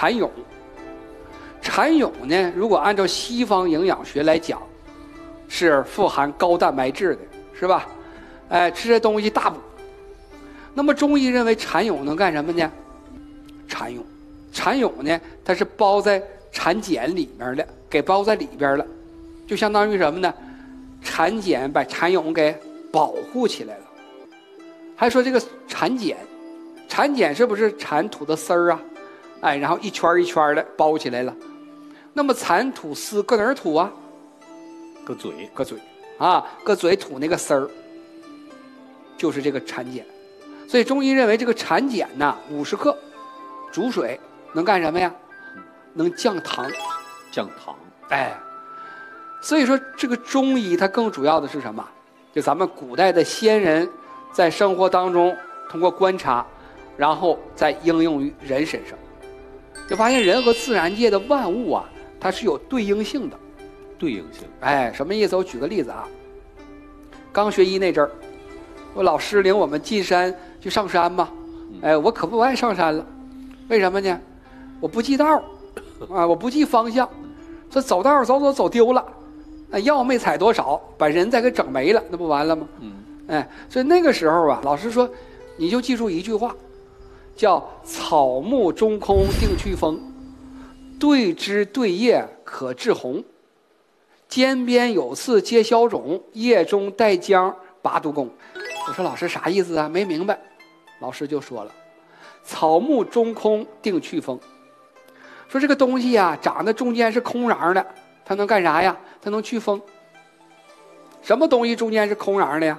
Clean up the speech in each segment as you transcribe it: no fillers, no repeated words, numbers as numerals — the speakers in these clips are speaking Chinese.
蚕蛹。蚕蛹呢，如果按照西方营养学来讲，是富含高蛋白质的，是吧？吃这东西大补。那么中医认为蚕蛹能干什么呢？蚕蛹呢，它是包在蚕茧里面的，给包在里边了，就相当于什么呢？蚕茧把蚕蛹给保护起来了。还说这个蚕茧是不是蚕吐的丝儿啊？然后一圈一圈的包起来了。那么蚕吐丝搁哪儿吐啊？ 搁嘴啊，搁嘴吐那个丝儿，就是这个蚕茧。所以中医认为这个蚕茧呢，50克煮水能干什么呀？能降糖。所以说这个中医它更主要的是什么？就咱们古代的先人在生活当中通过观察，然后再应用于人身上，就发现人和自然界的万物啊，它是有对应性的。什么意思？我举个例子啊。刚学医那阵儿，我老师领我们进山去上山嘛，我可不爱上山了。为什么呢？我不记道啊，我不记方向，说走道走丢了，药没采多少，把人再给整没了，那不完了吗？所以那个时候啊，老师说，你就记住一句话，叫草木中空定祛风，对枝对叶可治红，尖边有刺皆消肿，叶中带浆拔毒功。我说老师啥意思啊？没明白。老师就说了，草木中空定祛风，说这个东西啊长得中间是空瓤的，它能干啥呀？它能祛风。什么东西中间是空瓤的呀？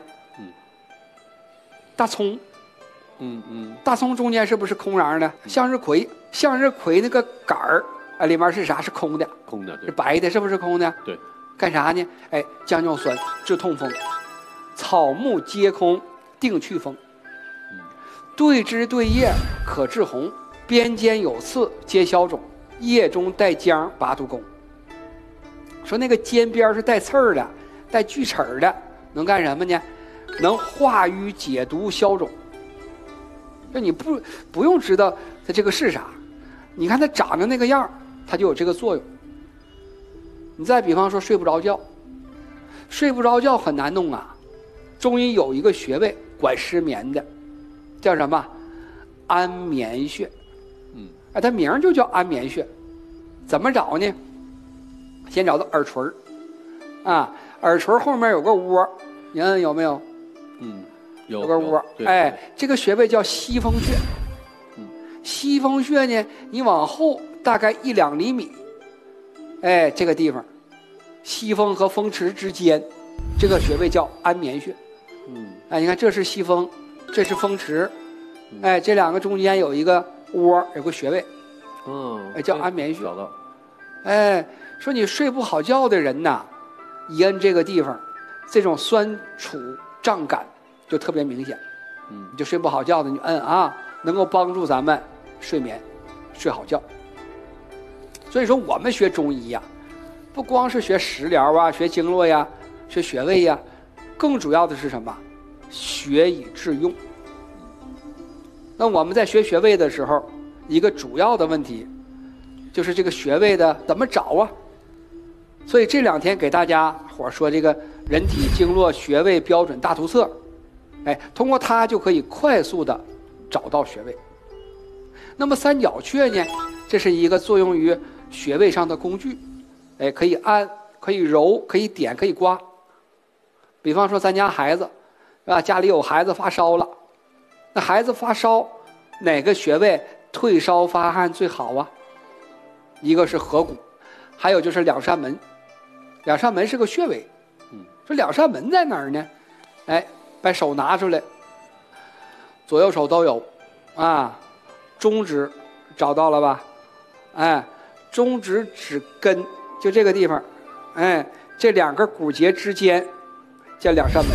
大葱。大葱中间是不是空瓤的？向日葵那个杆儿里面是啥？是空的，是白的，是不是空的？ 对。 干啥呢？降尿酸，治痛风。草木皆空定祛风，对枝对叶可治红，边间有刺皆消肿，叶中带浆拔毒功。说那个尖边是带刺儿的，带锯齿儿的，能干什么呢？能化瘀解毒消肿。就你不用知道它这个是啥，你看它长得那个样，它就有这个作用。你再比方说睡不着觉很难弄啊。中医有一个穴位管失眠的，叫什么？安眠穴。它名就叫安眠穴。怎么找呢？先找到耳垂耳垂后面有个窝，你看有没有？有个窝。这个穴位叫西风穴。西风穴呢，你往后大概1-2厘米，这个地方，西风和风池之间，这个穴位叫安眠穴。你看这是西风，这是风池，这两个中间有一个窝，有个穴位，叫安眠穴。说你睡不好觉的人呐，一摁这个地方，这种酸楚胀感就特别明显。你就睡不好觉的，你摁啊，能够帮助咱们睡眠，睡好觉。所以说我们学中医呀，不光是学食疗啊，学经络呀，学穴位呀，更主要的是什么？学以致用。那我们在学穴位的时候，一个主要的问题就是这个穴位的怎么找啊？所以这2天给大家伙说这个人体经络穴位标准大图册，通过它就可以快速的找到穴位。那么三角穴呢，这是一个作用于穴位上的工具，可以按，可以揉，可以点，可以刮。比方说咱家孩子，是吧？家里有孩子发烧了，那孩子发烧，哪个穴位退烧发汗最好啊？一个是合谷，还有就是两扇门。两扇门是个穴位。说两扇门在哪儿呢？把手拿出来，左右手都有啊。中指找到了吧？中指指根就这个地方，这2个骨节之间叫两扇门。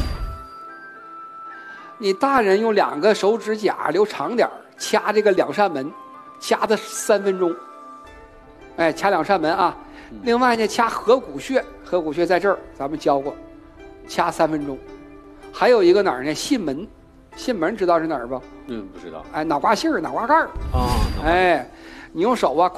你大人用2个手指甲留长点掐这个两扇门，掐的3分钟。掐两扇门啊。另外呢，掐合谷穴，合谷穴在这儿，咱们教过，掐3分钟。还有一个哪儿呢？囟门，囟门知道是哪儿不？ 不知道。 脑瓜杏儿、脑瓜盖儿。 你用手啊